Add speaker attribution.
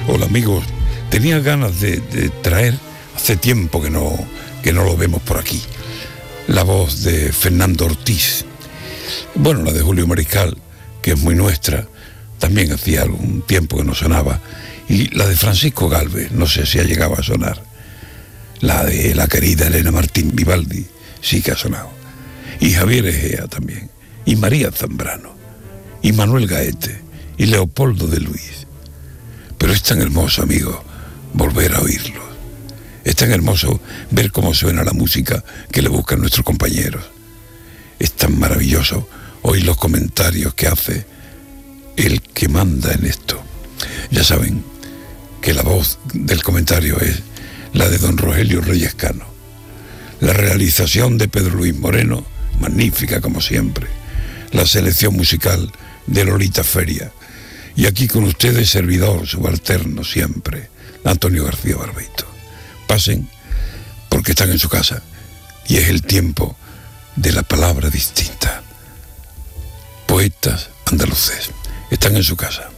Speaker 1: Hola amigos, tenía ganas de traer, hace tiempo que no lo vemos por aquí, la voz de Fernando Ortiz. Bueno, la de Julio Mariscal, que es muy nuestra, también hacía algún tiempo que no sonaba, y la de Francisco Gálvez, no sé si ha llegado a sonar. La de la querida Elena Martín Vivaldi, sí que ha sonado. Y Javier Egea también, y María Zambrano, y Manuel Gaete, y Leopoldo de Luis. Pero es tan hermoso, amigo, volver a oírlo. Es tan hermoso ver cómo suena la música que le buscan nuestros compañeros. Es tan maravilloso oír los comentarios que hace el que manda en esto. Ya saben que la voz del comentario es la de don Rogelio Reyes Cano. La realización de Pedro Luis Moreno, magnífica como siempre. La selección musical de Lolita Feria. Y aquí con ustedes, servidor subalterno siempre, Antonio García Barbeito. Pasen, porque están en su casa, y es el tiempo de la palabra distinta. Poetas andaluces, están en su casa.